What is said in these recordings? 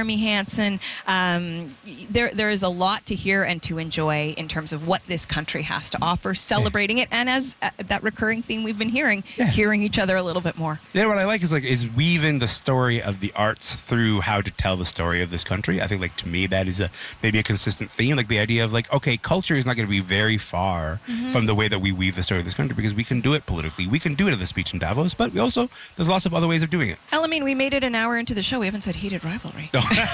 Jeremy Hansen. There is a lot to hear and to enjoy in terms of what this country has to offer, celebrating it, and as that recurring theme we've been hearing, hearing each other a little bit more. Yeah, what I like is weaving the story of the arts through how to tell the story of this country. I think, to me, that is maybe a consistent theme. The idea of okay, culture is not going to be very far from the way that we weave the story of this country, because we can do it politically. We can do it at the speech in Davos, but there's lots of other ways of doing it. Elamine, we made it an hour into the show. We haven't said heated rivalry.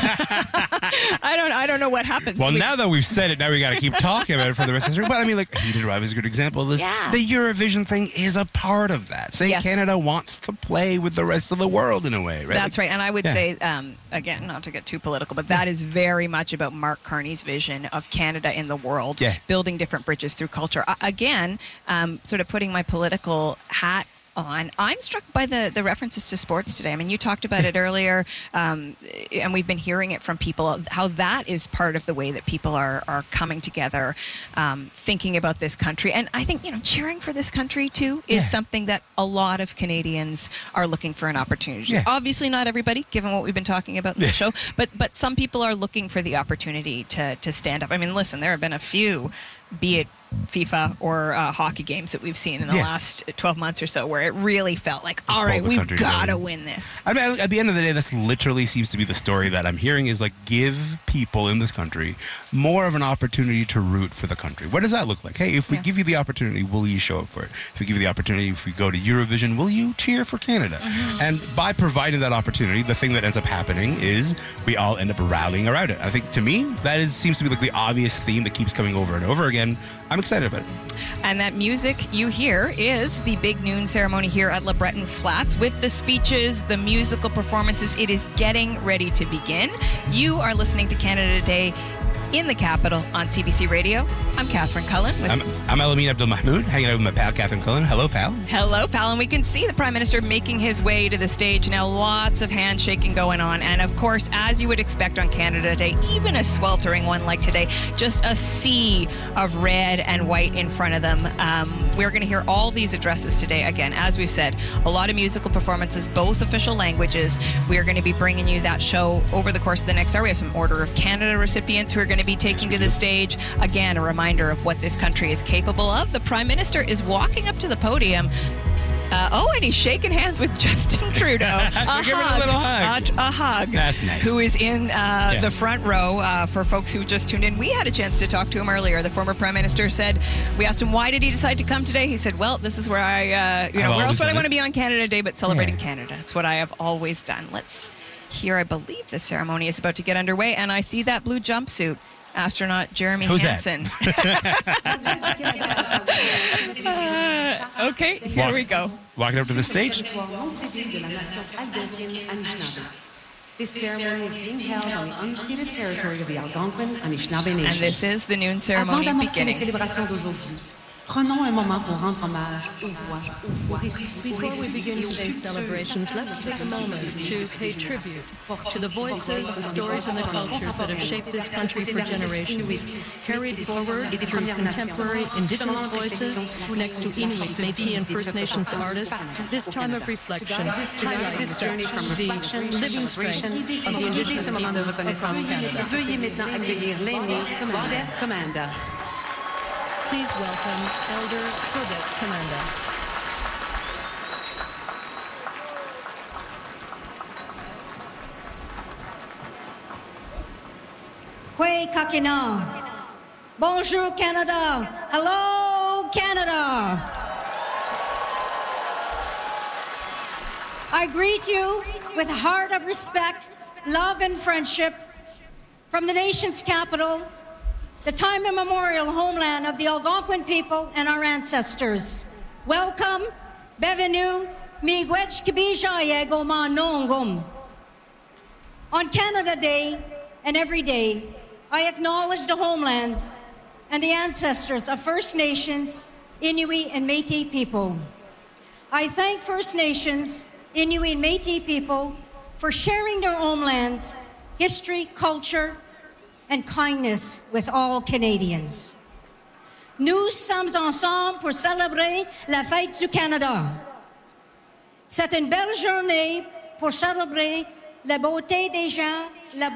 I don't know what happens. Well, now that we've said it, now we got to keep talking about it for the rest of the show. But heated rivalry is a good example of this. Yeah. The Eurovision thing is a part of that. Canada wants to play with the rest of the world in a way, right? That's right. And I would say, again, not to get too political, but that is very much about Mark Carney's vision of Canada in the world, building different bridges through culture. Again, sort of putting my political hat on. I'm struck by the references to sports today. You talked about it earlier, and we've been hearing it from people, how that is part of the way that people are coming together, thinking about this country. And I think, cheering for this country, too, is something that a lot of Canadians are looking for an opportunity. Yeah. Obviously not everybody, given what we've been talking about in the show, but some people are looking for the opportunity to stand up. Listen, there have been a few, be it FIFA or hockey games that we've seen in the last 12 months or so, where it really felt like, all right, we've got to win this. At the end of the day, this literally seems to be the story that I'm hearing is give people in this country more of an opportunity to root for the country. What does that look like? Hey, if we give you the opportunity, will you show up for it? If we give you the opportunity, if we go to Eurovision, will you cheer for Canada? And by providing that opportunity, the thing that ends up happening is we all end up rallying around it. I think, to me, that seems to be the obvious theme that keeps coming over and over again. I'm excited about it. And that music you hear is the big noon ceremony here at LeBreton Flats, with the speeches, the musical performances. It is getting ready to begin. You are listening to Canada Today in the capital on CBC Radio. I'm Catherine Cullen. I'm Elamine Abdelmahmoud, hanging out with my pal, Catherine Cullen. Hello, pal. Hello, pal. And we can see the Prime Minister making his way to the stage now. Lots of handshaking going on. And, of course, as you would expect on Canada Day, even a sweltering one like today, just a sea of red and white in front of them. We're going to hear all these addresses today. Again, as we've said, a lot of musical performances, both official languages. We are going to be bringing you that show over the course of the next hour. We have some Order of Canada recipients who are going to be taking to the stage. Again, a reminder of what this country is capable of. The Prime Minister is walking up to the podium. And he's shaking hands with Justin Trudeau. Give it a little hug. A hug. That's nice. Who is in the front row for folks who just tuned in. We had a chance to talk to him earlier. The former Prime Minister said, we asked him, why did he decide to come today? He said, well, this is where where else would I want to be on Canada Day but celebrating Canada? It's what I have always done. Let's hear, I believe the ceremony is about to get underway, and I see that blue jumpsuit. Astronaut Jeremy Hansen. Okay, here we go. Walking up to the stage. This ceremony is being held on the unceded territory of the Algonquin Anishinaabe Nation. And this is the noon ceremony beginning. Prenons un moment pour rendre hommage aux voix, aux récits. Before we begin today's celebrations, let's take a moment to pay tribute to the voices, the stories, and the cultures that have shaped this country for generations, carried forward through contemporary Indigenous voices next to Inuit, Métis, and First Nations artists. This time of reflection highlights the living strength of the Indigenous peoples across Canada. Veuillez maintenant accueillir l'aîné, Claudette Commanda. Please welcome Elder Claudette Commanda. Kwe kakina. Bonjour Canada. Hello Canada. I greet you with a heart of respect, love and friendship from the nation's capital, the time immemorial homeland of the Algonquin people and our ancestors. Welcome, bienvenue, miigwech kibija yego ma nongum. On Canada Day and every day, I acknowledge the homelands and the ancestors of First Nations, Inuit and Métis people. I thank First Nations, Inuit and Métis people for sharing their homelands, history, culture, and kindness with all Canadians. Nous sommes ensemble pour célébrer la fête du Canada. C'est une belle journée pour célébrer la beauté des gens, la